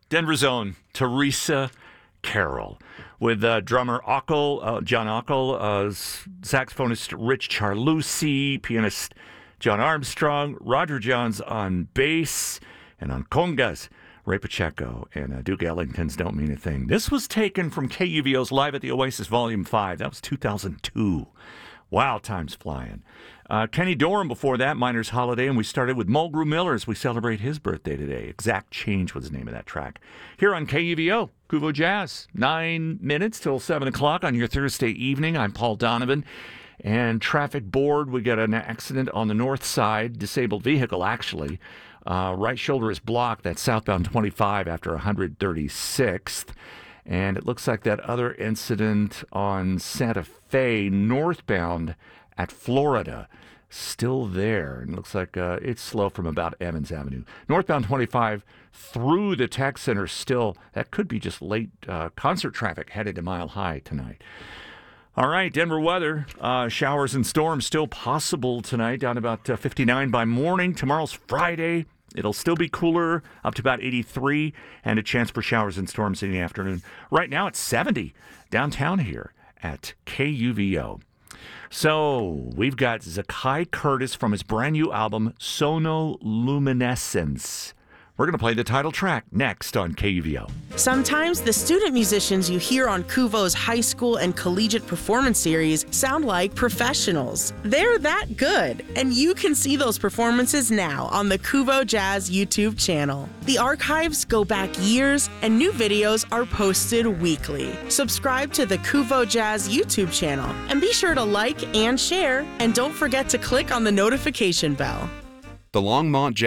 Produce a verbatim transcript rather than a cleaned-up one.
Denver's own Teresa Carroll, with uh, drummer Ockel, uh, John Ockel, uh, saxophonist Rich Charlucci, pianist John Armstrong, Roger Johns on bass, and on congas, Ray Pacheco, and uh, Duke Ellington's Don't Mean a Thing. This was taken from K U V O's Live at the Oasis Volume five. That was two thousand two. Wow, time's flying. Uh, Kenny Dorham before that, Miner's Holiday, and we started with Mulgrew Miller as we celebrate his birthday today. Exact Change was the name of that track. Here on K U V O, Kuvo Jazz, nine minutes till seven o'clock on your Thursday evening. I'm Paul Donovan. And traffic board, we got an accident on the north side, disabled vehicle actually. Uh, right shoulder is blocked. That's southbound twenty-five after one hundred thirty-sixth. And it looks like that other incident on Santa Fe, northbound at Florida, still there. And it looks like uh, it's slow from about Evans Avenue. Northbound twenty-five through the Tech Center still. That could be just late uh, concert traffic headed to Mile High tonight. All right, Denver weather. Uh, showers and storms still possible tonight, down about uh, fifty-nine by morning. Tomorrow's Friday. It'll still be cooler, up to about eighty-three, and a chance for showers and storms in the afternoon. Right now it's seventy downtown here at K U V O. So we've got Zakai Curtis from his brand new album, Sonoluminescence. We're going to play the title track next on K U V O. Sometimes the student musicians you hear on Kuvo's high school and collegiate performance series sound like professionals. They're that good, and you can see those performances now on the Kuvo Jazz YouTube channel. The archives go back years, and new videos are posted weekly. Subscribe to the Kuvo Jazz YouTube channel, and be sure to like and share, and don't forget to click on the notification bell. The Longmont Jazz